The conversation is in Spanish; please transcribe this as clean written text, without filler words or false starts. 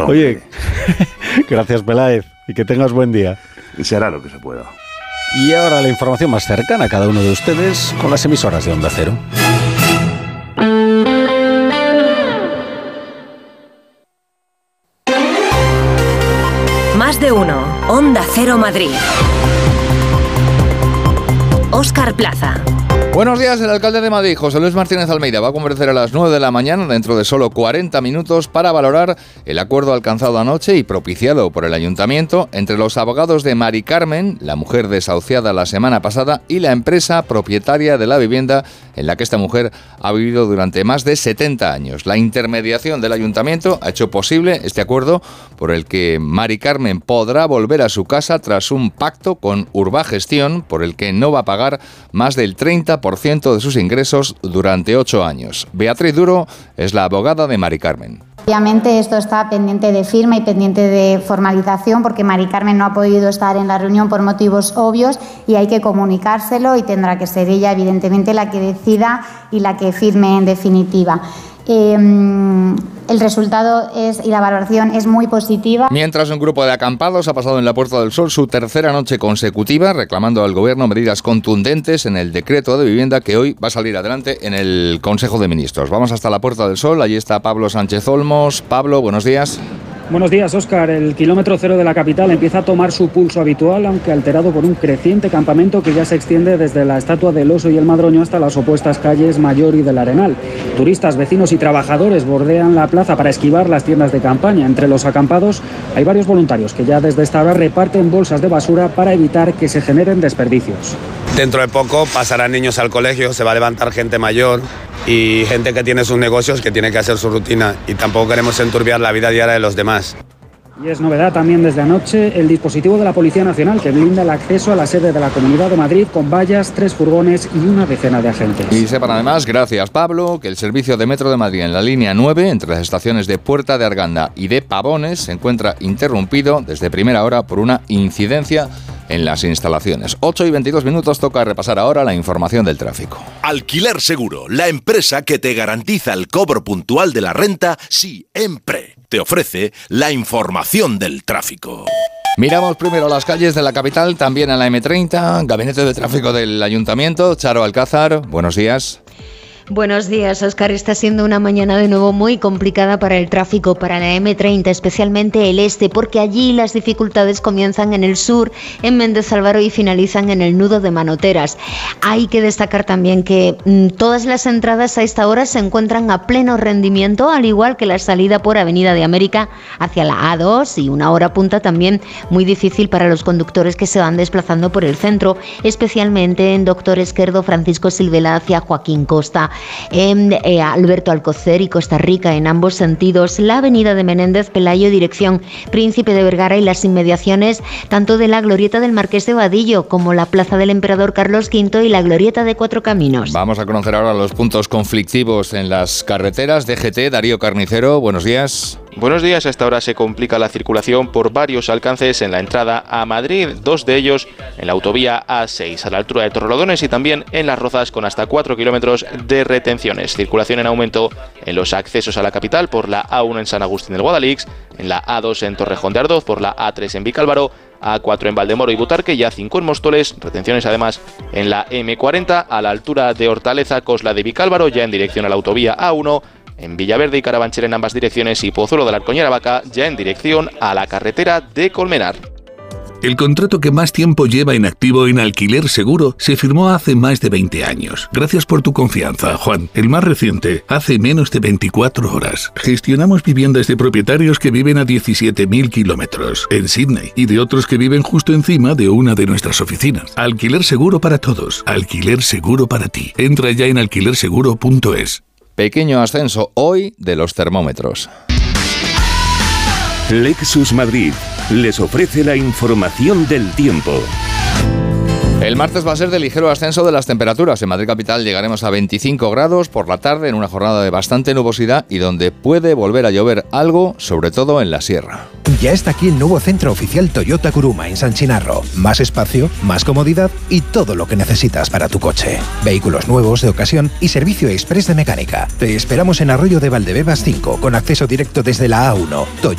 Oye, gracias, Peláez, y que tengas buen día. Se hará lo que se pueda. Y ahora la información más cercana a cada uno de ustedes con las emisoras de Onda Cero. Más de uno. Onda Cero Madrid. Óscar Plaza. Buenos días. El alcalde de Madrid, José Luis Martínez Almeida, va a comparecer a las 9 de la mañana, dentro de solo 40 minutos, para valorar el acuerdo alcanzado anoche y propiciado por el Ayuntamiento entre los abogados de Mari Carmen, la mujer desahuciada la semana pasada, y la empresa propietaria de la vivienda en la que esta mujer ha vivido durante más de 70 años. La intermediación del Ayuntamiento ha hecho posible este acuerdo por el que Mari Carmen podrá volver a su casa tras un pacto con Urbagestión por el que no va a pagar más del 30% de sus ingresos durante 8 años. Beatriz Duro es la abogada de Mari Carmen. Obviamente esto está pendiente de firma y pendiente de formalización porque Mari Carmen no ha podido estar en la reunión por motivos obvios y hay que comunicárselo y tendrá que ser ella evidentemente la que decida y la que firme en definitiva. El resultado y la valoración es muy positiva. Mientras un grupo de acampados ha pasado en la Puerta del Sol su tercera noche consecutiva reclamando al Gobierno medidas contundentes en el decreto de vivienda que hoy va a salir adelante en el Consejo de Ministros. Vamos hasta la Puerta del Sol, allí está Pablo Sánchez Olmos. Pablo, buenos días. Buenos días, Óscar. El kilómetro cero de la capital empieza a tomar su pulso habitual, aunque alterado por un creciente campamento que ya se extiende desde la Estatua del Oso y el Madroño hasta las opuestas calles Mayor y del Arenal. Turistas, vecinos y trabajadores bordean la plaza para esquivar las tiendas de campaña. Entre los acampados hay varios voluntarios que ya desde esta hora reparten bolsas de basura para evitar que se generen desperdicios. Dentro de poco pasarán niños al colegio, se va a levantar gente mayor y gente que tiene sus negocios, que tiene que hacer su rutina, y tampoco queremos enturbiar la vida diaria de los demás. Y es novedad también desde anoche el dispositivo de la Policía Nacional que blinda el acceso a la sede de la Comunidad de Madrid con vallas, 3 furgones y una decena de agentes. Y sepan además, gracias Pablo, que el servicio de Metro de Madrid en la línea 9, entre las estaciones de Puerta de Arganda y de Pavones, se encuentra interrumpido desde primera hora por una incidencia en las instalaciones. 8 y 22 minutos, toca repasar ahora la información del tráfico. Alquiler Seguro, la empresa que te garantiza el cobro puntual de la renta siempre. Te ofrece la información del tráfico. Miramos primero las calles de la capital, también a la M30, Gabinete de Tráfico del Ayuntamiento. Charo Alcázar, buenos días. Buenos días, Óscar. Está siendo una mañana de nuevo muy complicada para el tráfico, para la M30, especialmente el este, porque allí las dificultades comienzan en el sur, en Méndez Álvaro, y finalizan en el nudo de Manoteras. Hay que destacar también que todas las entradas a esta hora se encuentran a pleno rendimiento, al igual que la salida por Avenida de América hacia la A2, y una hora punta también muy difícil para los conductores que se van desplazando por el centro, especialmente en Doctor Esquerdo, Francisco Silvela hacia Joaquín Costa. Alberto Alcocer y Costa Rica en ambos sentidos, la avenida de Menéndez Pelayo dirección Príncipe de Vergara y las inmediaciones tanto de la glorieta del Marqués de Vadillo como la plaza del Emperador Carlos V y la glorieta de Cuatro Caminos. Vamos a conocer ahora los puntos conflictivos en las carreteras. DGT, Darío Carnicero, buenos días. Buenos días. A esta hora se complica la circulación por varios alcances en la entrada a Madrid, 2 de ellos en la autovía A6 a la altura de Torrelodones y también en Las Rozas con hasta 4 kilómetros de retenciones. Circulación en aumento en los accesos a la capital por la A1 en San Agustín del Guadalix, en la A2 en Torrejón de Ardoz, por la A3 en Vicálvaro, A4 en Valdemoro y Butarque y A5 en Móstoles. Retenciones además en la M40 a la altura de Hortaleza, Cosla de Vicálvaro, ya en dirección a la autovía A1, en Villaverde y Carabanchel en ambas direcciones y Pozuelo de la Arcoñera Vaca ya en dirección a la carretera de Colmenar. El contrato que más tiempo lleva en activo en Alquiler Seguro se firmó hace más de 20 años. Gracias por tu confianza, Juan. El más reciente, hace menos de 24 horas. Gestionamos viviendas de propietarios que viven a 17.000 kilómetros en Sydney y de otros que viven justo encima de una de nuestras oficinas. Alquiler Seguro para todos. Alquiler Seguro para ti. Entra ya en alquilerseguro.es. Pequeño ascenso hoy de los termómetros. Lexus Madrid les ofrece la información del tiempo. El martes va a ser de ligero ascenso de las temperaturas. En Madrid capital llegaremos a 25 grados por la tarde en una jornada de bastante nubosidad y donde puede volver a llover algo, sobre todo en la sierra. Ya está aquí el nuevo centro oficial Toyota Kuruma en San Chinarro. Más espacio, más comodidad y todo lo que necesitas para tu coche. Vehículos nuevos, de ocasión y servicio express de mecánica. Te esperamos en Arroyo de Valdebebas 5 con acceso directo desde la A1. Toyota